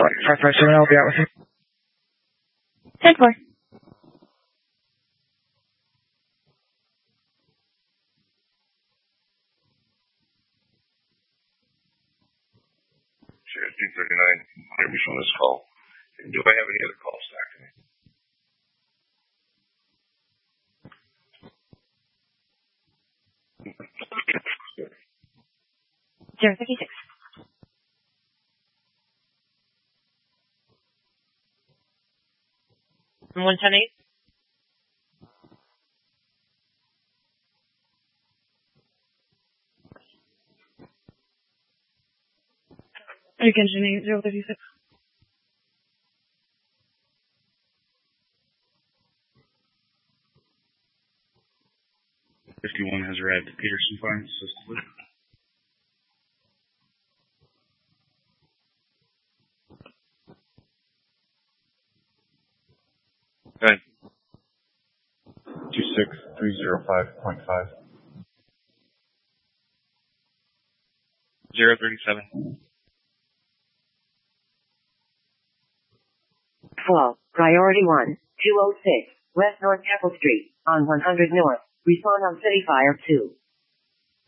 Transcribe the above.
557, I'll be out with you. 10-4. Sure, 239, maybe from this call. Do I have any other calls back to me? Zero 56. And 110-8. Engine 036. #51 has arrived at Peterson Farms. Okay. 26305.5. 037. Fall, priority 1, 206, West North Chapel Street, on 100 North. Respond on City Fire 2.